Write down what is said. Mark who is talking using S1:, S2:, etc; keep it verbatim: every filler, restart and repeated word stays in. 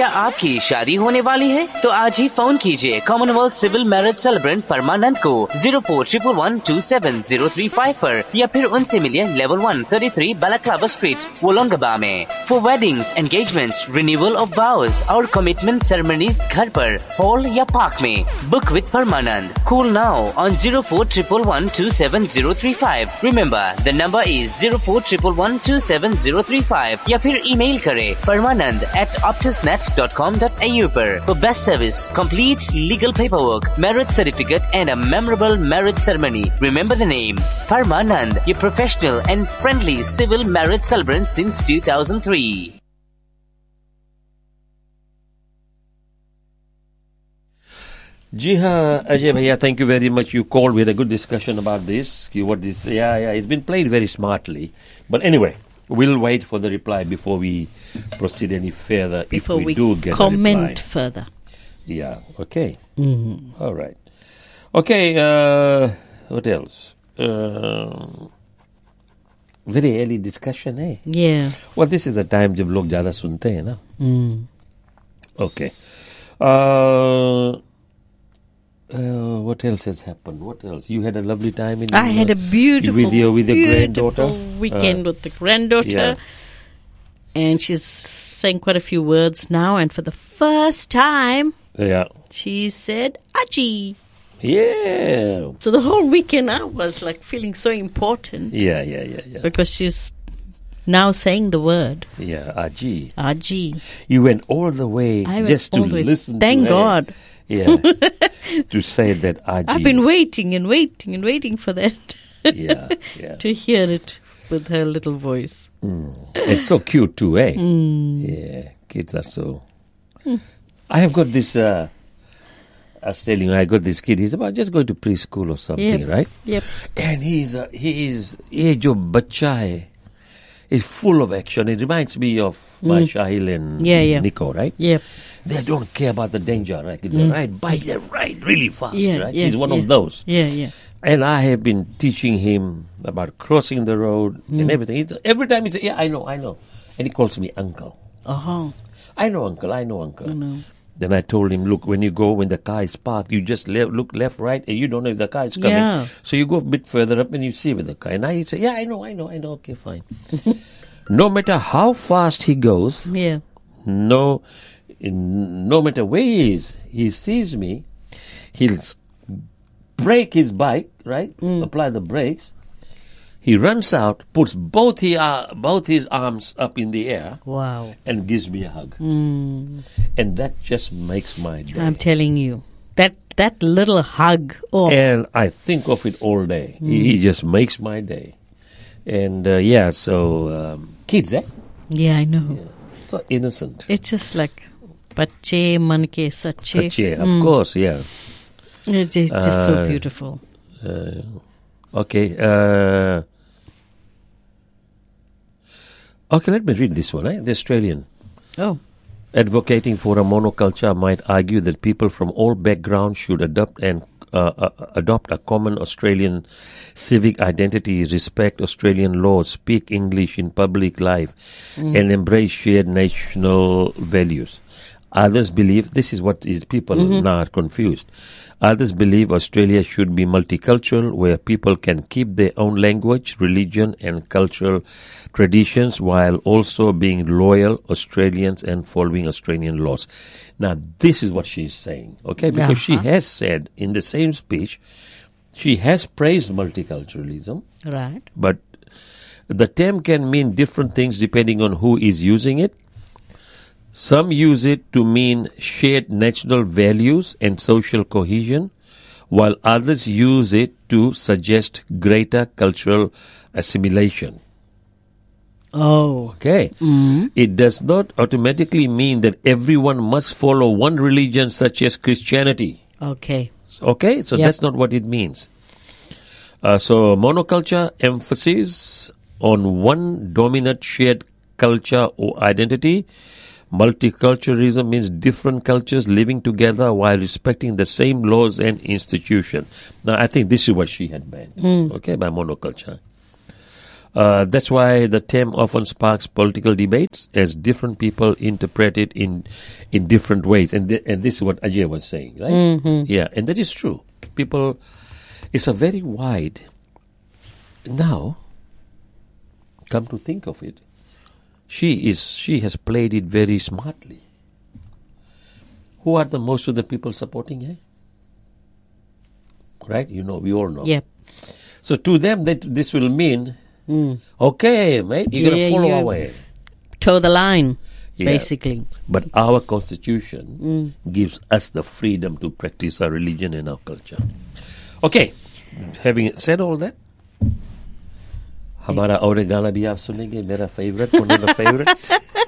S1: क्या आपकी शादी होने वाली है? तो आज ही फोन कीजिए कॉमनवेल्थ सिविल मैरिज सेलिब्रेंट परमानंद को zero four triple one two seven zero three five पर या फिर उनसे मिलिए level one thirty three balaclava street वोलोंगबा में। For weddings, engagements, renewal of vows और कमिटमेंट सेरेमनीज घर पर, हॉल या पार्क में। Book with Parmanand. Call now on zero four one one two seven zero three five. Remember, the number is zero four one one two seven zero three five या फिर email करें permanand at optusnet dot com dot a u पर। For best service, complete legal paperwork, marriage certificate and a memorable marriage ceremony. Remember the name, Parmanand, your professional and friendly civil marriage celebrant since two thousand three.
S2: Ji haan, Ajay bhaiya, thank you very much. You called. We had a good discussion about this. What this? Yeah, yeah. It's been played very smartly. But anyway, we'll wait for the reply before we proceed any further.
S3: Before
S2: if we,
S3: we
S2: do get
S3: comment
S2: a reply.
S3: further.
S2: Yeah. Okay.
S3: Mm-hmm.
S2: All right. Okay. Uh, what else? Uh, very early discussion, eh?
S3: Yeah.
S2: Well, this is the time jab log zyada sunte hain na.
S3: Mm.
S2: Okay. Uh. Uh, what else has happened? What else? You had a lovely time in.
S3: I had a beautiful,
S2: with your with your
S3: beautiful
S2: granddaughter
S3: weekend
S2: uh,
S3: with the granddaughter,
S2: yeah.
S3: and she's saying quite a few words now. And for the first time,
S2: yeah,
S3: she said "Aji."
S2: Yeah.
S3: So the whole weekend, I was like feeling so important.
S2: Yeah, yeah, yeah, yeah.
S3: Because she's now saying the word.
S2: Yeah, Aji.
S3: Aji.
S2: You went all the way
S3: I went
S2: just to
S3: all the way.
S2: listen.
S3: Thank
S2: to her.
S3: God.
S2: Yeah. To say that Aji.
S3: I've been waiting and waiting and waiting for that.
S2: Yeah, yeah.
S3: To hear it with her little voice.
S2: Mm. It's so cute too, eh?
S3: Mm.
S2: Yeah, kids are so. Mm. I have got this. Uh, I was telling you, I got this kid. He's about just going to preschool or something,
S3: Yep.
S2: right?
S3: Yep.
S2: And he's uh, he is ye jo bacha hai is full of action. It reminds me of my
S3: Mm.
S2: Shahil and
S3: Yeah, yeah.
S2: Nico, right?
S3: Yep.
S2: They don't care about the danger, right? It's
S3: Mm.
S2: a ride bike, they ride really fast,
S3: Yeah,
S2: right?
S3: yeah,
S2: He's one
S3: yeah.
S2: of those.
S3: Yeah, yeah.
S2: And I have been teaching him about crossing the road
S3: Mm.
S2: and everything. He's, every time he says, yeah, I know, I know. And he calls me uncle.
S3: Uh-huh.
S2: I know, uncle, I know, uncle.
S3: I know.
S2: Then I told him, look, when you go, when the car is parked, you just le- look left, right, and you don't know if the car is coming.
S3: Yeah.
S2: So you go a bit further up and you see with the car. And I say, yeah, I know, I know, I know. Okay, fine. No matter how fast he goes,
S3: Yeah.
S2: no, in, no matter where he is, he sees me, he'll s- brake his bike, right? Apply the brakes. He runs out, puts both his, uh, both his arms up in the air,
S3: Wow.
S2: and gives me a hug.
S3: Mm.
S2: And that just makes my day.
S3: I'm telling you. That that little hug. Oh.
S2: And I think of it all day. He, he just makes my day. And uh, yeah, so um, kids, eh?
S3: Yeah, I know.
S2: Yeah. So innocent.
S3: It's just like Bache manke sache.
S2: Such a, of course, yeah.
S3: It's just, just so
S2: Uh,
S3: beautiful.
S2: Uh, okay. Uh, okay, let me read this one. Eh? The Australian.
S3: Oh.
S2: Advocating for a monoculture might argue that people from all backgrounds should adopt and uh, uh, adopt a common Australian civic identity, respect Australian laws, speak English in public life,
S3: Mm.
S2: and embrace shared national values. Others believe, this is what is people
S3: Mhm.
S2: now are confused. Others believe Australia should be multicultural, where people can keep their own language, religion, and cultural traditions while also being loyal Australians and following Australian laws. Now, this is what she is saying, okay? Because she
S3: Uh-huh.
S2: has said in the same speech, she has praised multiculturalism,
S3: Right.
S2: but the term can mean different things depending on who is using it. Some use it to mean shared national values and social cohesion, while others use it to suggest greater cultural assimilation.
S3: Oh.
S2: Okay.
S3: Mm.
S2: It does not automatically mean that everyone must follow one religion such as Christianity.
S3: Okay.
S2: Okay, so
S3: Yep.
S2: that's not what it means. Uh, so monoculture emphasis on one dominant shared culture or identity. Multiculturalism means different cultures living together while respecting the same laws and institutions. Now, I think this is what she had meant,
S3: Mm.
S2: okay, by monoculture. Uh, that's why the term often sparks political debates as different people interpret it in in different ways. And th- and this is what Ajay was saying, right?
S3: Mm-hmm.
S2: Yeah, and that is true. People, it's a very wide. Now, come to think of it, she is she has played it very smartly. Who are the most of the people supporting her? Right? You know, we all know.
S3: Yep.
S2: So to them, that this will mean,
S3: Mm.
S2: okay, mate, you're
S3: Yeah,
S2: going to follow
S3: you-
S2: our way.
S3: Toe the line,
S2: Yeah.
S3: basically.
S2: But our constitution gives us the freedom to practice our religion and our culture. Okay, having said all that, हमारा और गाना भी आप सुनेंगे मेरा favorite, one of the favorites.